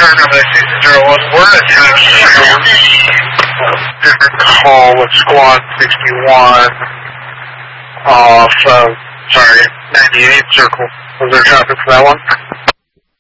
number 601. We're attached to different call with Squad 61 off of, 98 Circle. Was there traffic for that one?